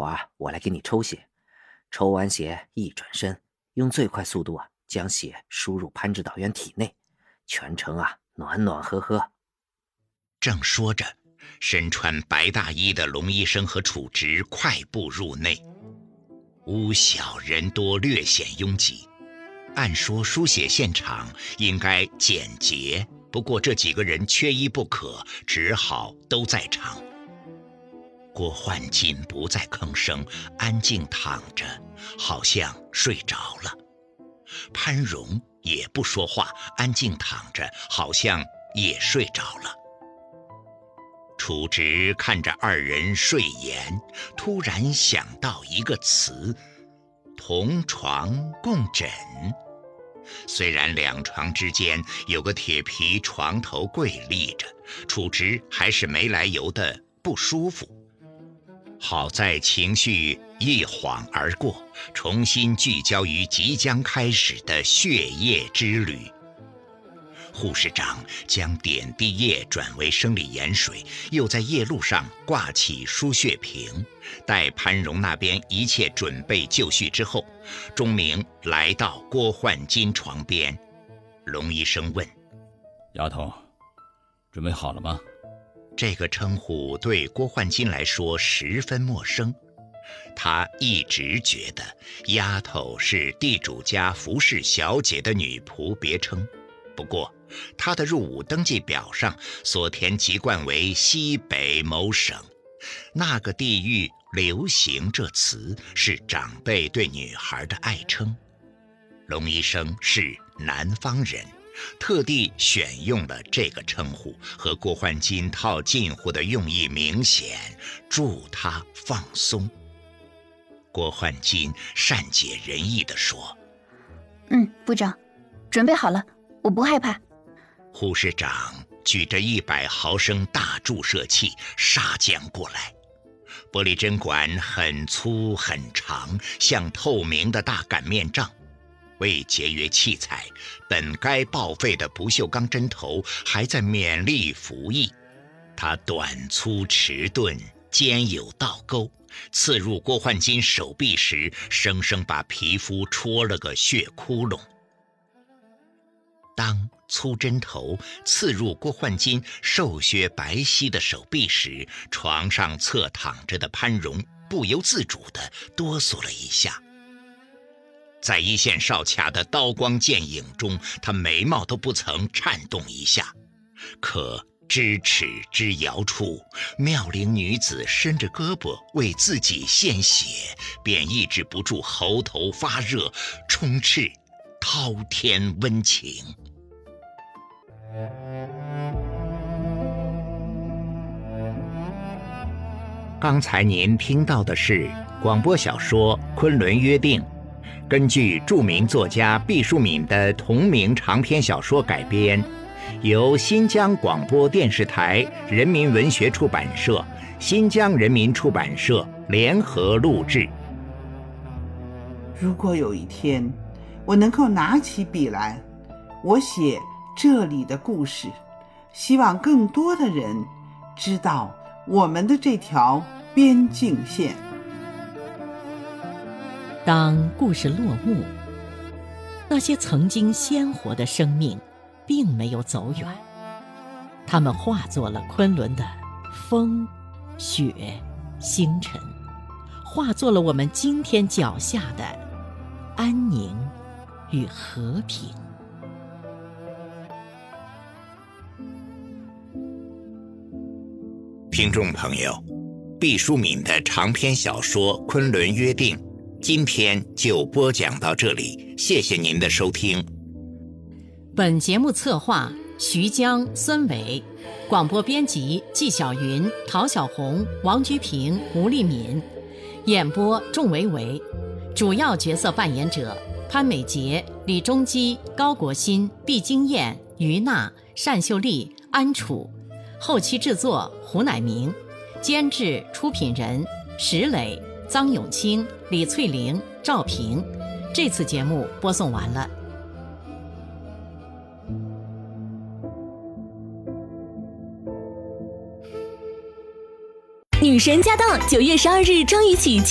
会儿我来给你抽血，抽完血一转身，用最快速度将血输入潘指导员体内，全程暖暖和和。 正说着，身穿白大衣的龙医生和楚直快步入内。屋小人多，略显拥挤。按说输血现场应该简洁，不过这几个人缺一不可，只好都在场。郭焕金不再吭声，安静躺着，好像睡着了。潘荣也不说话，安静躺着，好像也睡着了。楚直看着二人睡颜，突然想到一个词：同床共枕。虽然两床之间有个铁皮床头柜立着，楚直还是没来由的不舒服。好在情绪一晃而过，重新聚焦于即将开始的血液之旅。护士长将点滴液转为生理盐水，又在液路上挂起输血瓶。待潘荣那边一切准备就绪之后，钟明来到郭焕金床边。龙医生问： 丫头，准备好了吗？ 这个称呼对郭焕金来说十分陌生，他一直觉得丫头是地主家服侍小姐的女仆别称。不过他的入伍登记表上所填籍贯为西北某省，那个地域流行这词，是长辈对女孩的爱称。龙医生是南方人，特地选用了这个称呼，和郭焕金套近乎的用意明显，助他放松。郭焕金善解人意地说： 部长，准备好了，我不害怕。 护士长举着100毫升大注射器杀将过来，玻璃针管很粗很长，像透明的大擀面杖。为节约器材，本该报废的不锈钢针头还在勉力服役。它短粗迟钝，尖有倒钩，刺入郭焕金手臂时，生生把皮肤戳了个血窟窿。当粗针头刺入郭焕金瘦削白皙的手臂时，床上侧躺着的潘荣不由自主地哆嗦了一下。在一线哨卡的刀光剑影中，他眉毛都不曾颤动一下。可咫尺之遥处，妙龄女子伸着胳膊为自己献血，便抑制不住喉头发热，充斥滔天温情。刚才您听到的是广播小说《昆仑约定》，根据著名作家毕淑敏的同名长篇小说改编，由新疆广播电视台人民文学出版社、新疆人民出版社联合录制。 如果有一天我能够拿起笔来，我写这里的故事，希望更多的人知道我们的这条边境线。 当故事落幕，那些曾经鲜活的生命并没有走远，它们化作了昆仑的风、雪、星辰，化作了我们今天脚下的安宁与和平。 听众朋友，毕淑敏的长篇小说《昆仑约定》今天就播讲到这里，谢谢您的收听。 本节目策划徐江、孙伟，广播编辑纪晓云、陶小红、王居平、吴丽敏，演播仲维维，主要角色扮演者潘美杰、李中基、高国新、毕金燕、于娜、单秀丽、安楚，后期制作胡乃明，监制出品人石磊、臧永清、李翠玲、赵平。这次节目播送完了。 女神驾到！9月12日张雨绮